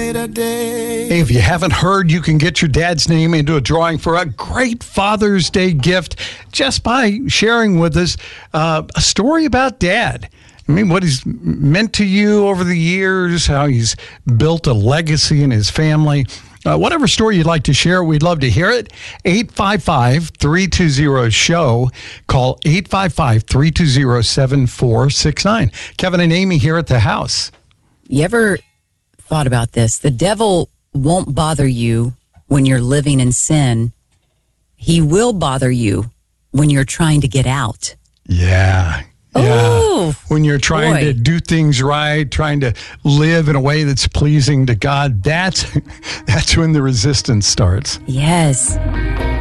brighter day. Hey, if you haven't heard, you can get your dad's name into a drawing for a great Father's Day gift just by sharing with us a story about Dad. I mean, what he's meant to you over the years, how he's built a legacy in his family. Whatever story you'd like to share, we'd love to hear it. 855-320-SHOW. Call 855-320-7469. Kevin and Amy here at the house. You ever thought about this? The devil won't bother you when you're living in sin. He will bother you when you're trying to get out. Yeah. Oh, when you're trying to do things right, trying to live in a way that's pleasing to God, that's when the resistance starts. Yes.